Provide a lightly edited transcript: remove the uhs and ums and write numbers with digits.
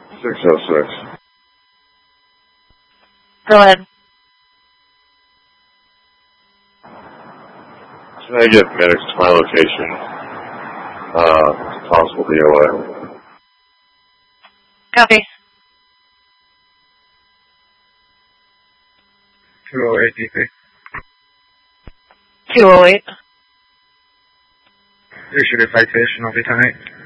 606. Go ahead. Can I get medics to my location? Possible DOA. Copy. 208 DP. 208. Issued a citation. I'll be tonight.